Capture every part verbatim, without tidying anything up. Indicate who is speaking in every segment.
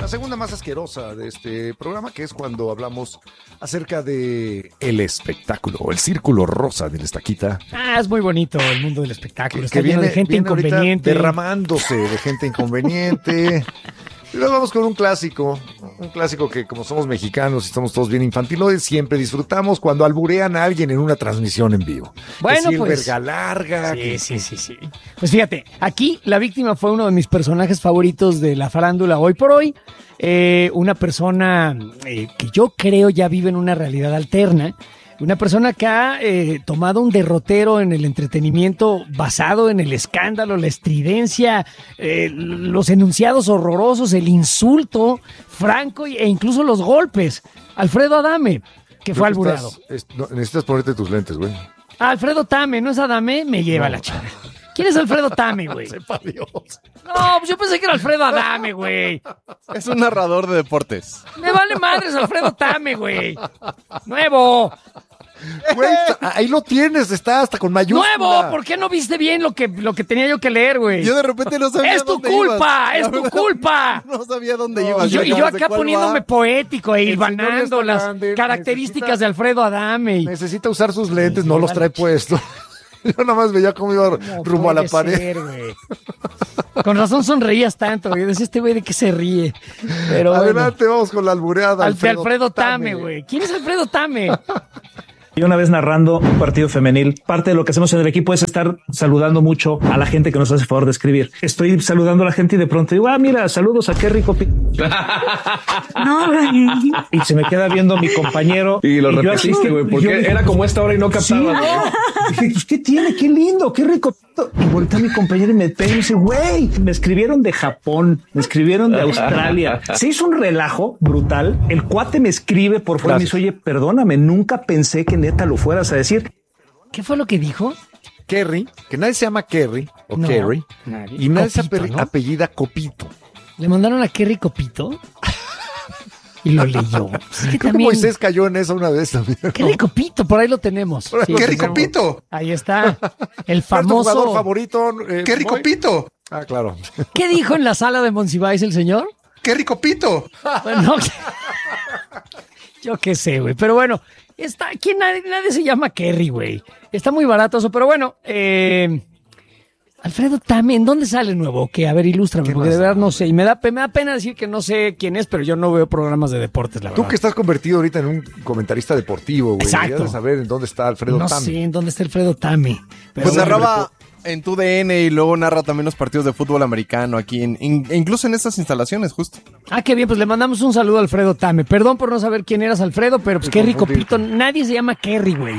Speaker 1: la segunda más asquerosa de este programa, que es cuando hablamos acerca de el espectáculo, el círculo rosa del Estaquita.
Speaker 2: Ah, es muy bonito el mundo del espectáculo.
Speaker 1: Que,
Speaker 2: Está
Speaker 1: que
Speaker 2: lleno
Speaker 1: viene,
Speaker 2: de gente
Speaker 1: viene
Speaker 2: inconveniente.
Speaker 1: derramándose de gente inconveniente. Y luego vamos con un clásico, un clásico que como somos mexicanos y estamos todos bien infantiloides, siempre disfrutamos cuando alburean a alguien en una transmisión en vivo.
Speaker 2: Bueno,
Speaker 1: que si
Speaker 2: pues.
Speaker 1: el verga larga.
Speaker 2: Sí,
Speaker 1: que...
Speaker 2: sí, sí, sí. Pues fíjate, aquí la víctima fue uno de mis personajes favoritos de la farándula hoy por hoy. Eh, una persona eh, que yo creo ya vive en una realidad alterna. Una persona que ha eh, tomado un derrotero en el entretenimiento basado en el escándalo, la estridencia, eh, los enunciados horrorosos, el insulto franco e incluso los golpes. Alfredo Adame, que fue albureado.
Speaker 1: Estás, es, no, necesitas ponerte tus lentes, güey.
Speaker 2: Alfredo Tame, ¿no es Adame? Me lleva
Speaker 1: No.
Speaker 2: la chica. ¿Quién es Alfredo Tame, güey?
Speaker 1: Sepa Dios.
Speaker 2: No, pues yo pensé que era Alfredo Adame, güey.
Speaker 3: Es un narrador de deportes.
Speaker 2: Me vale madres Alfredo Tame, güey. Nuevo.
Speaker 1: Güey, ahí lo tienes, está hasta con mayúscula.
Speaker 2: Nuevo, ¿por qué no viste bien lo que, lo que tenía yo que leer, güey?
Speaker 3: Yo de repente no sabía
Speaker 2: Es tu
Speaker 3: dónde
Speaker 2: culpa,
Speaker 3: ibas.
Speaker 2: es
Speaker 3: La
Speaker 2: tu
Speaker 3: verdad,
Speaker 2: culpa.
Speaker 3: No sabía dónde
Speaker 1: No,
Speaker 3: ibas.
Speaker 2: Y yo, y
Speaker 3: no
Speaker 2: yo
Speaker 3: sé
Speaker 2: acá
Speaker 3: cuál
Speaker 2: poniéndome
Speaker 3: va.
Speaker 2: poético e
Speaker 1: El
Speaker 2: hilvanando
Speaker 1: señor
Speaker 2: las
Speaker 1: está grande,
Speaker 2: características
Speaker 1: necesita-
Speaker 2: de Alfredo Adame. Y...
Speaker 1: Necesita usar sus lentes,
Speaker 2: Sí,
Speaker 1: no los
Speaker 2: vale.
Speaker 1: trae puestos. Yo nada más veía cómo iba
Speaker 2: No
Speaker 1: rumbo a la
Speaker 2: puede
Speaker 1: pared.
Speaker 2: ser, güey. Con razón sonreías tanto, güey. Decía este güey de qué se ríe. Pero bueno.
Speaker 1: Adelante, vamos con la albureada.
Speaker 2: Al de Alfredo Tame, güey. ¿Quién es Alfredo Tame?
Speaker 4: Y una vez narrando un partido femenil, parte de lo que hacemos en el equipo es estar saludando mucho a la gente que nos hace favor de escribir. Estoy saludando a la gente y de pronto digo, ah, mira, saludos a qué rico. pi-".
Speaker 5: No, güey.
Speaker 4: Y se me queda viendo mi compañero.
Speaker 6: Y lo
Speaker 4: yo
Speaker 6: repetiste,
Speaker 4: así,
Speaker 6: güey,
Speaker 4: y
Speaker 6: porque
Speaker 4: yo-
Speaker 6: era como esta hora y no
Speaker 4: Sí,
Speaker 6: captaba.
Speaker 4: no. Dije, pues, ¿qué tiene? Qué lindo, qué rico. Y voltea a mi compañero y me pega y dice, güey, me escribieron de Japón, me escribieron de Australia. Se hizo un relajo brutal. El cuate me escribe por fuera y me dice, oye, perdóname, nunca pensé que neta lo fueras a decir.
Speaker 2: ¿Qué fue lo que dijo?
Speaker 1: Kerry, que nadie se llama Kerry o
Speaker 2: No,
Speaker 1: Kerry.
Speaker 2: nadie.
Speaker 1: Y nadie se
Speaker 2: Copito,
Speaker 1: ape-
Speaker 2: ¿no?
Speaker 1: apellida Copito.
Speaker 2: Le mandaron a Kerry Copito y lo leyó. Pues es que
Speaker 1: Creo que
Speaker 2: también...
Speaker 1: Moisés cayó en esa una vez también. ¿no?
Speaker 2: Kerry Copito, por ahí lo tenemos. Sí,
Speaker 3: ¡Qué
Speaker 2: sí,
Speaker 3: rico
Speaker 2: sí.
Speaker 3: pito!
Speaker 2: Ahí está. El
Speaker 1: ¿Cuál es tu jugador
Speaker 2: famoso...
Speaker 1: favorito? eh,
Speaker 3: ¡Qué rico
Speaker 1: Moy?
Speaker 3: pito!
Speaker 1: Ah, claro.
Speaker 2: ¿Qué dijo en la sala de Monsiváis el señor?
Speaker 3: ¡Qué rico pito!
Speaker 2: Bueno, yo qué sé, güey. Pero bueno, está, ¿quién nadie, nadie se llama Kerry, güey? Está muy barato eso, pero bueno, eh, Alfredo Tame, ¿en dónde sale nuevo? Que a ver, ilústrame,
Speaker 1: ¿Qué
Speaker 2: porque de
Speaker 1: más?
Speaker 2: verdad no sé. Y me da, pe- me da pena decir que no sé quién es, pero yo no veo programas de deportes, la verdad.
Speaker 1: Tú que estás convertido ahorita en un comentarista deportivo, güey.
Speaker 2: Exacto.
Speaker 1: Deberías de saber en dónde está Alfredo
Speaker 2: No
Speaker 1: Tame.
Speaker 2: sé en dónde está Alfredo Tame. Pero
Speaker 3: Pues
Speaker 2: bueno,
Speaker 3: narraba en tu D N y luego narra también los partidos de fútbol americano aquí, en, in- e incluso en estas instalaciones, justo.
Speaker 2: Ah, qué bien, pues le mandamos un saludo a Alfredo Tame. Perdón por no saber quién eras, Alfredo, pero pues
Speaker 1: Me
Speaker 2: qué rico
Speaker 1: confundí.
Speaker 2: pito. Nadie se llama Kerry, güey.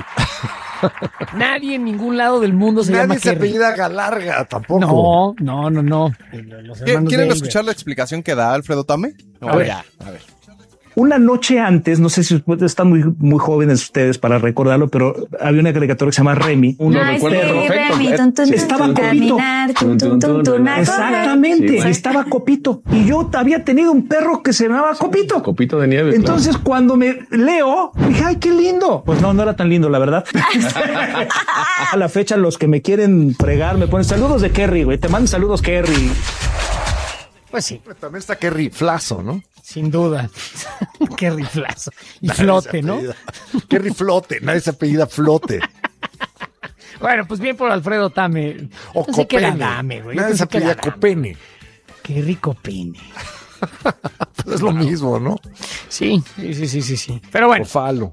Speaker 2: Nadie en ningún lado del mundo se llama
Speaker 1: Nadie se
Speaker 2: Kerry.
Speaker 1: apellida Galarga tampoco.
Speaker 2: No, no, no, no. Los
Speaker 3: ¿Qué-
Speaker 2: hermanos
Speaker 3: ¿Quieren
Speaker 2: de
Speaker 3: escuchar la explicación que da Alfredo Tame?
Speaker 4: A ver.
Speaker 3: ya, a ver.
Speaker 4: Una noche antes, no sé si ustedes están muy, muy jóvenes ustedes para recordarlo, pero había una caricatura que se llama Remy.
Speaker 6: Uno
Speaker 5: Ay,
Speaker 6: recuerda
Speaker 5: sí,
Speaker 6: perfecto.
Speaker 5: Remy,
Speaker 6: Eh,
Speaker 5: tun, tun,
Speaker 4: sí,
Speaker 5: tun,
Speaker 4: estaba
Speaker 5: tun,
Speaker 4: Copito.
Speaker 5: caminar, tun, tun, tun, tun, a correr.
Speaker 4: Exactamente,
Speaker 6: Sí, güey.
Speaker 4: estaba Copito. Y yo había tenido un perro que se llamaba Copito.
Speaker 6: Copito de nieve.
Speaker 4: Entonces, cuando me leo, dije, ay, qué lindo. Pues no, no era tan lindo, la verdad. A la fecha, los que me quieren fregar me ponen saludos de Kerry, güey. Te mando saludos, Kerry.
Speaker 2: Pues sí,
Speaker 1: También está Kerry Flazo, ¿no?
Speaker 2: sin duda. Qué riflazo. Y flote, ¿no?
Speaker 1: Kerry Flote, nadie se apellida Flote.
Speaker 2: Bueno, pues bien por Alfredo Tame.
Speaker 1: O
Speaker 2: No sé qué era
Speaker 1: Copene.
Speaker 2: Dame, güey. Yo
Speaker 1: Nadie se
Speaker 2: pensé que era
Speaker 1: apellida
Speaker 2: Dame.
Speaker 1: Copene.
Speaker 2: Qué rico pene.
Speaker 1: Pues es lo mismo, ¿no?
Speaker 2: Sí, sí, sí, sí, sí, sí. Pero bueno,
Speaker 1: O Falo.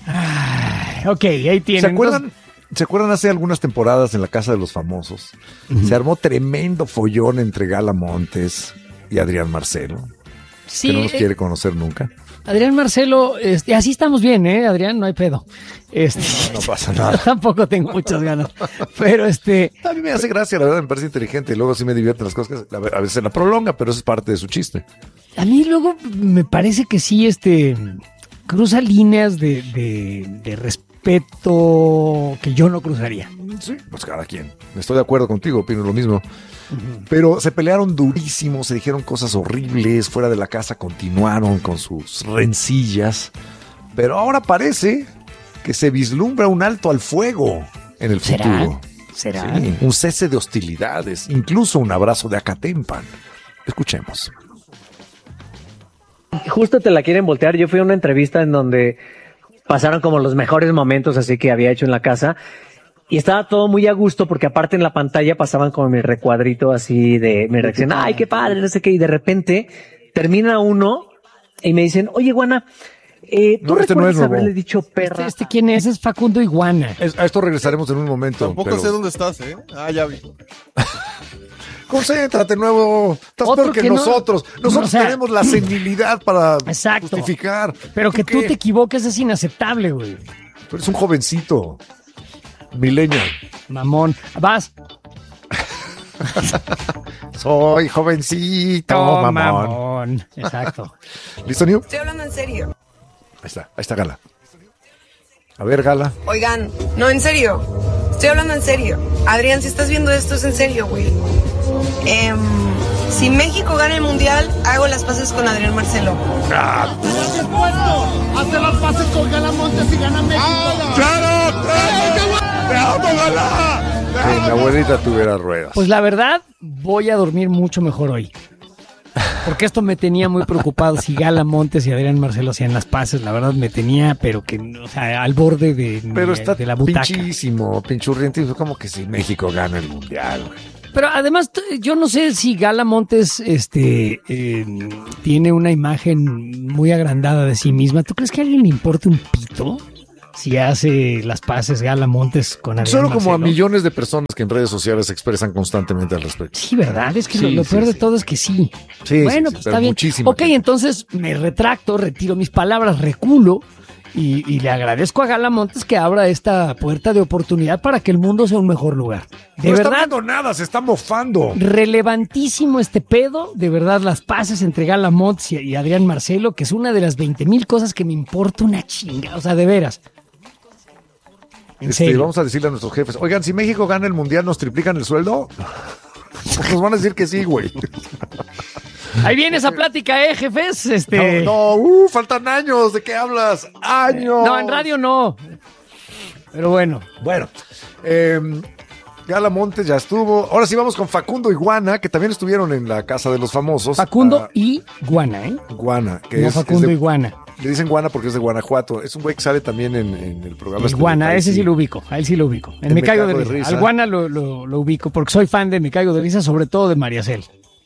Speaker 2: ok, ahí tienen.
Speaker 1: ¿Se acuerdan? ¿Se acuerdan hace algunas temporadas en la Casa de los Famosos? Se armó tremendo follón entre Gala Montes y Adrián Marcelo,
Speaker 2: Sí,
Speaker 1: que no nos
Speaker 2: eh,
Speaker 1: quiere conocer nunca.
Speaker 2: Adrián Marcelo, este, así estamos bien, ¿eh? Adrián, no hay pedo. Este,
Speaker 1: No pasa nada.
Speaker 2: tampoco tengo muchas ganas. Pero este,
Speaker 1: A mí me hace gracia, la verdad, me parece inteligente y luego sí me divierten las cosas. que A veces la prolonga, pero eso es parte de su chiste.
Speaker 2: a mí luego me parece que sí, este, cruza líneas de, de, de respeto que yo no cruzaría.
Speaker 1: Sí, pues cada quien. Estoy de acuerdo contigo, opino lo mismo. Pero se pelearon durísimo, se dijeron cosas horribles, fuera de la casa continuaron con sus rencillas. Pero ahora parece que se vislumbra un alto al fuego en el
Speaker 2: ¿Será?
Speaker 1: futuro.
Speaker 2: ¿Será?
Speaker 1: Sí, un cese de hostilidades, incluso un abrazo de Acatempan. Escuchemos.
Speaker 6: Justo te la quieren voltear. Yo fui a una entrevista en donde pasaron como los mejores momentos así que había hecho en la casa. Y estaba todo muy a gusto porque aparte en la pantalla pasaban como mi recuadrito así de mi reacción. Ay, qué padre, no sé qué. Y de repente termina uno y me dicen, oye, Iguana, eh, ¿tú
Speaker 1: No, este no
Speaker 6: recuerdas
Speaker 1: es Robo.
Speaker 6: haberle dicho perra?
Speaker 2: Este, este quién es, es Facundo Iguana.
Speaker 1: Es- a esto regresaremos en un momento.
Speaker 3: Tampoco
Speaker 1: pero-
Speaker 3: sé dónde estás, ¿eh? Ah, ya vi.
Speaker 1: Concéntrate, nuevo. Estás
Speaker 2: Otro
Speaker 1: peor que,
Speaker 2: que no-
Speaker 1: nosotros. Nosotros
Speaker 2: o sea,
Speaker 1: tenemos la senilidad para
Speaker 2: Exacto.
Speaker 1: justificar.
Speaker 2: Pero que tú
Speaker 1: qué?
Speaker 2: te equivoques es inaceptable, güey.
Speaker 1: Tú eres un jovencito. Millennial.
Speaker 2: Mamón. Vas.
Speaker 1: Soy jovencito,
Speaker 2: Oh,
Speaker 1: mamón.
Speaker 2: mamón. Exacto.
Speaker 1: ¿Listo, New?
Speaker 7: Estoy hablando en serio.
Speaker 1: Ahí está, ahí está Gala. A ver, Gala.
Speaker 7: Oigan, no, en serio. Estoy hablando en serio. Adrián, si estás viendo esto es en serio, güey. Em, si México gana el mundial, hago las paces con Adrián Marcelo.
Speaker 8: Hace las paces con Galamontes y gana México.
Speaker 1: ¡Claro! ¡Te amo, Gala! Si mi abuelita tuviera ruedas.
Speaker 2: Pues la verdad, voy a dormir mucho mejor hoy. Porque esto me tenía muy preocupado. Si Gala Montes y Adrián Marcelo hacían las paces, la verdad me tenía, pero que, o sea, al borde de,
Speaker 1: Pero
Speaker 2: de-
Speaker 1: está
Speaker 2: de la butaca.
Speaker 1: pinchísimo, pinchurrientito. Como que si México gana el mundial, güey.
Speaker 2: Pero además, t- yo no sé si Gala Montes este, eh, tiene una imagen muy agrandada de sí misma. ¿Tú crees que a alguien le importe un pito si hace las paces Gala Montes con Adrián
Speaker 1: Solo como a
Speaker 2: Marcelo?
Speaker 1: millones de personas que en redes sociales se expresan constantemente al respecto.
Speaker 2: Sí, ¿verdad? Es que
Speaker 1: Sí,
Speaker 2: lo, lo
Speaker 1: sí,
Speaker 2: peor de
Speaker 1: sí.
Speaker 2: todo es que sí.
Speaker 1: Sí,
Speaker 2: bueno,
Speaker 1: sí, sí,
Speaker 2: pues
Speaker 1: pero
Speaker 2: está bien.
Speaker 1: muchísima
Speaker 2: Ok,
Speaker 1: gente.
Speaker 2: entonces me retracto, retiro mis palabras, reculo y, y le agradezco a Gala Montes que abra esta puerta de oportunidad para que el mundo sea un mejor lugar. De
Speaker 1: no está
Speaker 2: verdad,
Speaker 1: viendo nada, se está mofando.
Speaker 2: relevantísimo este pedo. De verdad, las paces entre Gala Montes y, y Adrián Marcelo, que es una de las veinte mil cosas que me importa una chinga. O sea, de veras. En
Speaker 1: Este,
Speaker 2: serio.
Speaker 1: vamos a decirle a nuestros jefes, oigan, si México gana el mundial, ¿nos triplican el sueldo? Pues nos van a decir que sí, güey.
Speaker 2: Ahí viene esa plática, ¿eh, jefes? Este...
Speaker 1: No, no, uh, faltan años, ¿de qué hablas? ¡Años!
Speaker 2: No, en radio no. Pero bueno.
Speaker 1: Bueno, eh, Gala Montes ya estuvo. Ahora sí vamos con Facundo y Guana, que también estuvieron en la Casa de los Famosos.
Speaker 2: Facundo
Speaker 1: Ah,
Speaker 2: y Guana, ¿eh?
Speaker 1: Guana, que
Speaker 2: No
Speaker 1: es,
Speaker 2: Facundo
Speaker 1: es de-
Speaker 2: y Guana.
Speaker 1: Le dicen Guana porque es de Guanajuato. Es un güey que sale también en, en el programa. este de
Speaker 2: Guana,
Speaker 1: País
Speaker 2: ese
Speaker 1: y-
Speaker 2: sí lo ubico. A él sí lo ubico. En
Speaker 1: En
Speaker 2: Me Caigo de Risa. Al
Speaker 1: Risa.
Speaker 2: Guana lo, lo, lo ubico porque soy fan de Me Caigo de Risa, sobre todo de María Cel.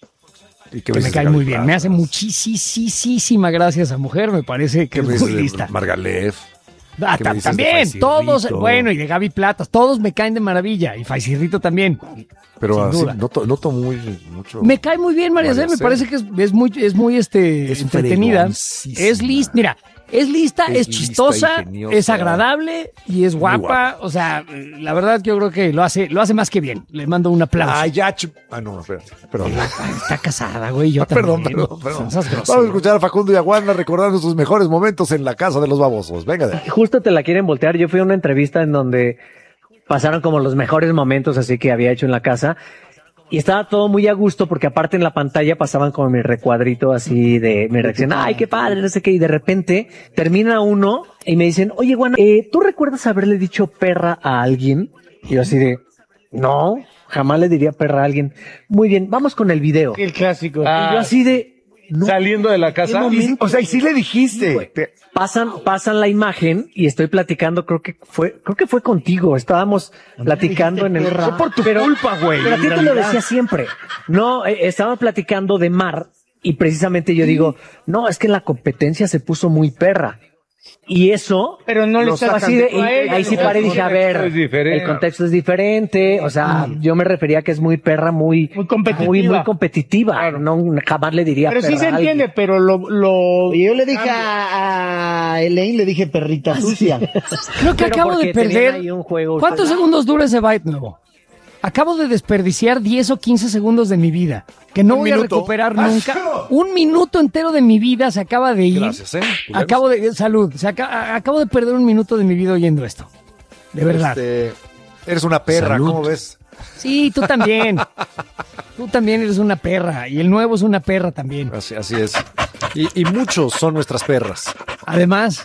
Speaker 1: ¿Y qué
Speaker 2: Que me
Speaker 1: dices de
Speaker 2: cae
Speaker 1: Gaby
Speaker 2: muy bien.
Speaker 1: Plata?
Speaker 2: Me hace muchísima gracia esa mujer. Me parece que
Speaker 1: ¿Qué me
Speaker 2: es
Speaker 1: dices
Speaker 2: muy
Speaker 1: de
Speaker 2: lista.
Speaker 1: Margalef?
Speaker 2: Ah,
Speaker 1: ¿Qué me
Speaker 2: ta-
Speaker 1: dices de
Speaker 2: también,
Speaker 1: Faisirrito?
Speaker 2: todos, bueno, y de Gaby Platas, todos me caen de maravilla. Y Faisirrito también.
Speaker 1: Pero
Speaker 2: Sin
Speaker 1: así,
Speaker 2: duda.
Speaker 1: noto, noto muy mucho.
Speaker 2: Me cae muy bien María
Speaker 1: María
Speaker 2: Cel, me
Speaker 1: Cel.
Speaker 2: parece que es, es muy, es muy este,
Speaker 1: Es
Speaker 2: entretenida.
Speaker 1: fregoncísima.
Speaker 2: Es lista, mira, es lista,
Speaker 1: Es
Speaker 2: es,
Speaker 1: lista,
Speaker 2: chistosa,
Speaker 1: ingeniosa.
Speaker 2: es agradable y es guapa.
Speaker 1: guapa.
Speaker 2: O sea, la verdad yo creo que lo hace, lo hace más que bien. Le mando un aplauso.
Speaker 1: Ah, ya. chu- Ah, no, espérate. Perdón.
Speaker 2: Está casada, güey, yo
Speaker 1: Perdón,
Speaker 2: también.
Speaker 1: perdón, perdón.
Speaker 2: Seas
Speaker 1: Vamos
Speaker 2: grosero.
Speaker 1: a escuchar a Facundo y a Guana recordando sus mejores momentos en la Casa de los Babosos. Venga de ahí.
Speaker 6: Justo te la quieren voltear. Yo fui a una entrevista en donde pasaron como los mejores momentos así que había hecho en la casa. Y estaba todo muy a gusto porque aparte en la pantalla pasaban como mi recuadrito así de mi reacción. Ay, qué padre, no sé qué. Y de repente termina uno y me dicen, oye, Guana, eh, ¿tú recuerdas haberle dicho perra a alguien? Y yo así de, no, jamás le diría perra a alguien. Muy bien, vamos con el video.
Speaker 8: El clásico.
Speaker 6: Y yo así de, no,
Speaker 8: Saliendo de la casa.
Speaker 6: ¿qué momento?
Speaker 1: O sea, y sí le dijiste. Te-
Speaker 6: Pasan, pasan la imagen y estoy platicando, creo que fue, creo que fue contigo. Estábamos platicando en el.
Speaker 8: Fue por tu culpa, güey,
Speaker 6: Pero a ti
Speaker 8: en
Speaker 6: te lo
Speaker 8: realidad.
Speaker 6: decía siempre. No, eh, estaba platicando de Mar y precisamente yo digo, no, es que la competencia se puso muy perra. Y eso.
Speaker 8: Pero no le
Speaker 6: lo
Speaker 8: estás
Speaker 6: saco así de-
Speaker 8: cantando a
Speaker 6: y-
Speaker 8: ella,
Speaker 6: ahí sí
Speaker 8: el
Speaker 6: paré y dije, a ver,
Speaker 8: contexto es diferente.
Speaker 6: el contexto es diferente. O sea, yo me refería que es muy perra, muy,
Speaker 8: Muy competitiva.
Speaker 6: muy, muy competitiva.
Speaker 8: Claro.
Speaker 6: No, jamás le diría
Speaker 8: Pero sí
Speaker 6: perra
Speaker 8: se
Speaker 6: a alguien.
Speaker 8: entiende, pero lo, lo.
Speaker 9: Y yo le dije a, a Elaine, le dije perrita sucia.
Speaker 2: Creo que
Speaker 6: Pero
Speaker 2: acabo de
Speaker 6: porque tenían
Speaker 2: perder.
Speaker 6: ahí un juego
Speaker 2: ¿Cuántos
Speaker 6: ustedes.
Speaker 2: segundos dura ese byte nuevo? Acabo de desperdiciar diez o quince segundos de mi vida, que no
Speaker 3: Un
Speaker 2: voy a
Speaker 3: minuto.
Speaker 2: recuperar nunca. Un minuto entero de mi vida se acaba de ir.
Speaker 1: Gracias, ¿eh?
Speaker 2: Acabo de, salud, se aca- acabo de perder un minuto de mi vida oyendo esto. De verdad.
Speaker 1: Este, eres una perra,
Speaker 2: Salud.
Speaker 1: ¿cómo ves?
Speaker 2: Sí, tú también. Tú también eres una perra. Y el nuevo es una perra también.
Speaker 1: Así, así es. Y, y muchos son nuestras perras.
Speaker 2: Además,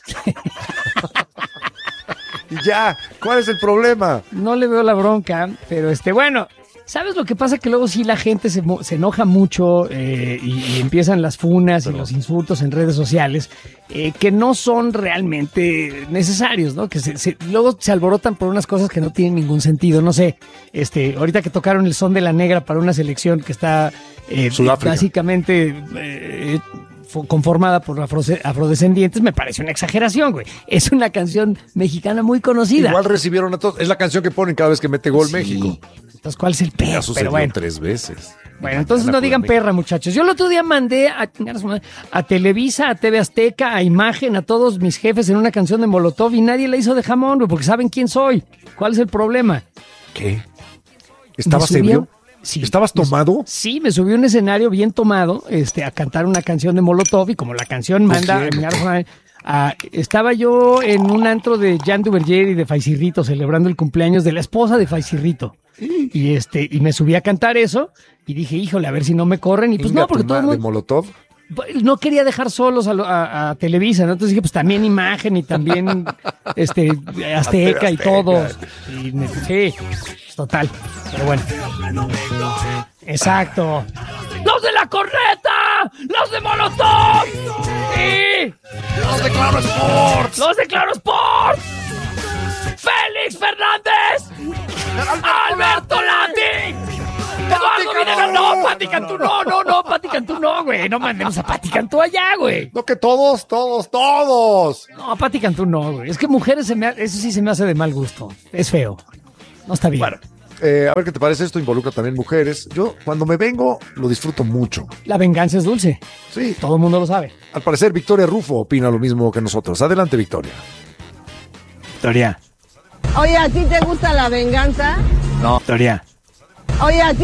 Speaker 1: Y ya, ¿cuál es el problema?
Speaker 2: no le veo la bronca, pero este, bueno, ¿Sabes lo que pasa? Que luego sí la gente se, mo- se enoja mucho eh, y, y empiezan las funas y los insultos en redes sociales eh, que no son realmente necesarios, ¿no? Que se, se- luego se alborotan por unas cosas que no tienen ningún sentido. No sé, este, ahorita que tocaron el son de la negra para una selección que está eh,
Speaker 1: Sudáfrica.
Speaker 2: básicamente eh, fo- conformada por afro- afrodescendientes, me parece una exageración, güey. Es una canción mexicana muy conocida.
Speaker 1: Igual recibieron a todos. Es la canción que ponen cada vez que mete gol
Speaker 2: Sí.
Speaker 1: México.
Speaker 2: Entonces, ¿cuál es el
Speaker 1: Ya
Speaker 2: pedo?
Speaker 1: sucedió
Speaker 2: Pero bueno.
Speaker 1: tres veces.
Speaker 2: Bueno, entonces
Speaker 1: Gana
Speaker 2: no
Speaker 1: por
Speaker 2: digan
Speaker 1: México.
Speaker 2: perra, muchachos. Yo el otro día mandé a, a Televisa, a T V Azteca, a Imagen, a todos mis jefes en una canción de Molotov y nadie la hizo de jamón, güey, porque saben quién soy. ¿Cuál es el problema?
Speaker 1: ¿Qué? ¿Estabas
Speaker 2: Me subí a-
Speaker 1: ebrio?
Speaker 2: Sí.
Speaker 1: ¿Estabas tomado?
Speaker 2: Sí, me subí a un escenario bien tomado, este, a cantar una canción de Molotov y como la canción manda,
Speaker 1: quién?
Speaker 2: a- a- estaba yo en un antro de Jan Duverger y de Faisirrito celebrando el cumpleaños de la esposa de Faisirrito. Y este, y me subí a cantar eso y dije, híjole, a ver si no me corren. Y pues
Speaker 1: Inga
Speaker 2: no, porque
Speaker 1: tu
Speaker 2: todo el
Speaker 1: madre,
Speaker 2: mundo
Speaker 1: Molotov.
Speaker 2: no quería dejar solos a, lo- a- a Televisa, ¿no? Entonces dije, pues también Imagen y también este Azteca y
Speaker 1: Azteca.
Speaker 2: todos. Y me, sí, pues, total. Pero bueno. Exacto. ¡Los de la corneta! ¡Los de Molotov! ¡Sí!
Speaker 1: ¡Los de Claro Sports!
Speaker 2: ¡Los de Claro Sport! ¡Félix Fernández! ¡Alberto Lati! ¡Eduardo Vinera! ¡No, Pati Cantú! ¡No, no, no! ¡Pati Cantú no, güey! No mandemos a Pati Cantú allá, güey.
Speaker 1: No, que todos, todos, todos.
Speaker 2: No, a Pati Cantú no, güey. Es que mujeres, se me ha- eso sí se me hace de mal gusto. Es feo. No está bien.
Speaker 1: Bueno, eh, a ver qué te parece. Esto involucra también mujeres. Yo, cuando me vengo, lo disfruto mucho.
Speaker 2: La venganza es dulce.
Speaker 1: Sí.
Speaker 2: Todo el mundo lo sabe.
Speaker 1: Al parecer, Victoria Rufo opina lo mismo que nosotros. Adelante, Victoria.
Speaker 2: Victoria.
Speaker 10: Oye, ¿a ti te gusta la venganza?
Speaker 2: No. Victoria.
Speaker 10: Oye, ¿a ti